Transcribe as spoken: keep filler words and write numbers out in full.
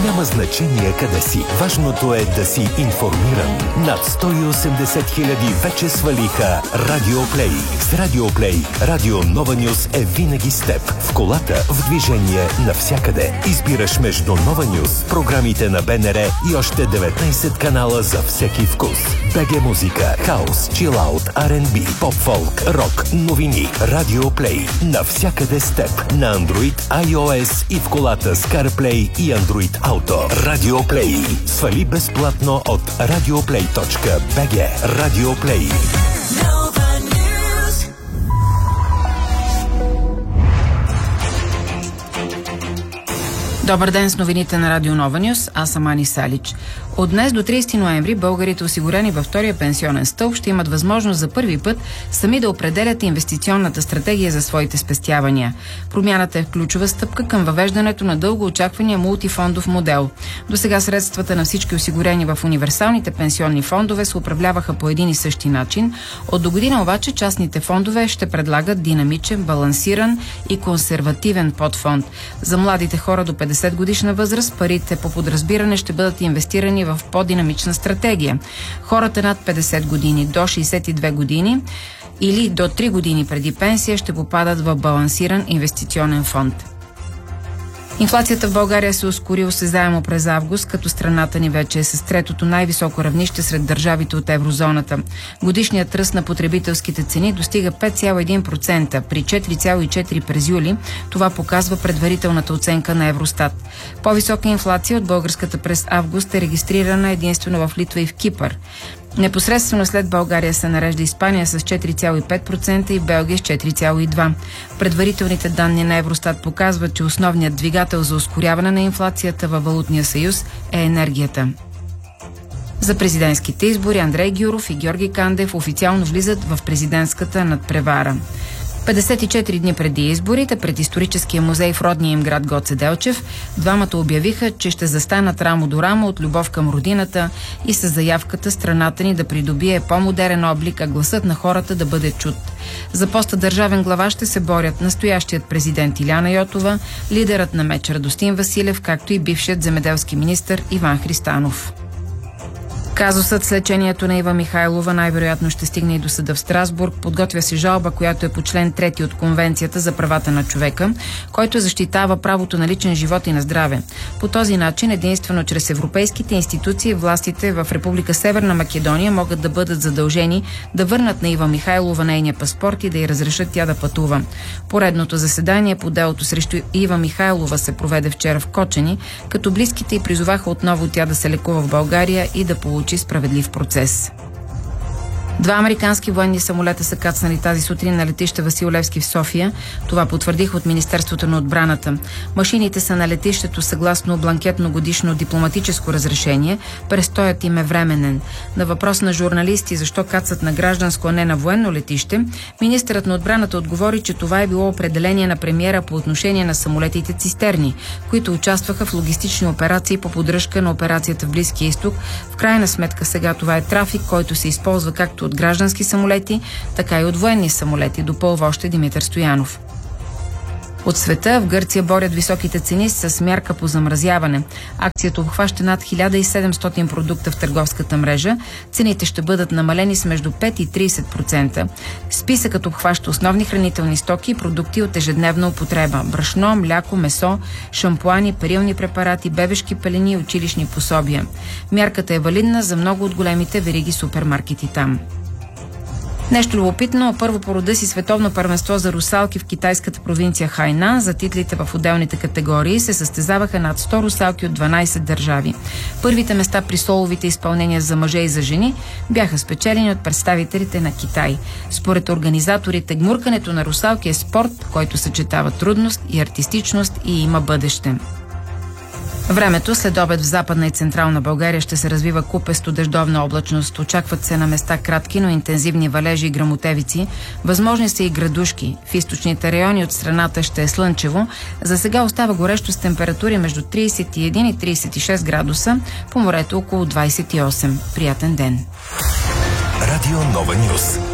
Няма значение къде си. Важното е да си информиран. Над сто и осемдесет хиляди вече свалиха Радио Плей. С Радио Плей Радио Нова Нюз е винаги с теб. В колата, в движение, навсякъде. Избираш между Нова Нюз, програмите на БНР и още деветнайсет канала за всеки вкус. БГ музика, хаус, чилаут, Ар енд Би, поп-фолк, рок, новини. Радио Плей. Навсякъде с теб. На Android, iOS и в колата с CarPlay и Android Auto. Радио Плей. Свали безплатно от радиоплей точка би джи. Радио Плей. Добър ден с новините на Радио Нова Нюз. Аз съм Ани Салич. От днес до трийсети ноември българите, осигурени във втория пенсионен стълб, ще имат възможност за първи път сами да определят инвестиционната стратегия за своите спестявания. Промяната е ключова стъпка към въвеждането на дълго очаквания мултифондов модел. До сега средствата на всички осигурени в универсалните пенсионни фондове се управляваха по един и същи начин. От до година обаче частните фондове ще предлагат динамичен, балансиран и консервативен подфонд. За младите хора до петдесет годишна възраст парите по подразбиране ще бъдат инвестирани в по-динамична стратегия. Хората над петдесет години до шейсет и две години или до три години преди пенсия ще попадат в балансиран инвестиционен фонд. Инфлацията в България се ускори осезаемо през август, като страната ни вече е с третото най-високо равнище сред държавите от еврозоната. Годишният ръст на потребителските цени достига пет цяло и един процента при четири цяло и четири процента през юли. Това показва предварителната оценка на Евростат. По-висока инфлация от българската през август е регистрирана единствено в Литва и в Кипър. Непосредствено след България се нарежда Испания с четири цяло и пет процента и Белгия с четири цяло и две процента. Предварителните данни на Евростат показват, че основният двигател за ускоряване на инфлацията във Валутния съюз е енергията. За президентските избори Андрей Гюров и Георги Кандев официално влизат в президентската надпревара. петдесет и четири дни преди изборите, пред историческия музей в родния им град Гоце Делчев, двамата обявиха, че ще застанат рамо до рамо от любов към родината и с заявката страната ни да придобие по-модерен облик, а гласът на хората да бъде чут. За поста държавен глава ще се борят настоящият президент Иляна Йотова, лидерът на МЕЧ Радостин Василев, както и бившият земеделски министър Иван Христанов. Казусът с лечението на Ива Михайлова най-вероятно ще стигне и до съда в Страсбург. Подготвя се жалба, която е по член трети от Конвенцията за правата на човека, който защитава правото на личен живот и на здраве. По този начин, единствено чрез европейските институции, властите в Република Северна Македония могат да бъдат задължени да върнат на Ива Михайлова нейния паспорт и да й разрешат тя да пътува. Поредното заседание по делото срещу Ива Михайлова се проведе вчера в Кочани, като близките й призоваха отново тя да се лекува в България и да получи справедлив процес. Два американски военни самолета са кацнали тази сутрин на летище Васил Левски в София. Това потвърдиха от Министерството на отбраната. Машините са на летището съгласно бланкетно годишно дипломатическо разрешение. Престоят им е временен. На въпрос на журналисти защо кацат на гражданско, а не на военно летище, министърът на отбраната отговори, че това е било определение на премиера по отношение на самолетите цистерни, които участваха в логистични операции по поддръжка на операцията в Близкия изток. В крайна сметка сега това е трафик, който се използва както от граждански самолети, така и от военни самолети, допълва още Димитър Стоянов. От света в Гърция борят високите цени с мярка по замразяване. Акцията обхваща над хиляда и седемстотин продукта в търговската мрежа. Цените ще бъдат намалени с между пет и трийсет процента. Списъкът обхваща основни хранителни стоки и продукти от ежедневна употреба: брашно, мляко, месо, шампуани, перилни препарати, бебешки пелени и училищни пособия. Мярката е валидна за много от големите вериги супермаркети там. Нещо любопитно, първо по рода си световно първенство за русалки в китайската провинция Хайнан. За титлите в отделните категории се състезаваха над сто русалки от дванайсет държави. Първите места при соловите изпълнения за мъже и за жени бяха спечелени от представителите на Китай. Според организаторите, гмуркането на русалки е спорт, който съчетава трудност и артистичност и има бъдеще. Времето след обед в Западна и Централна България ще се развива купесто дъждовна облачност. Очакват се на места кратки, но интензивни валежи и гръмотевици. Възможни са и градушки. В източните райони от страната ще е слънчево. За сега остава горещо с температури между трийсет и един и трийсет и шест градуса. По морето около двайсет и осем. Приятен ден! Радио Нова Нюз.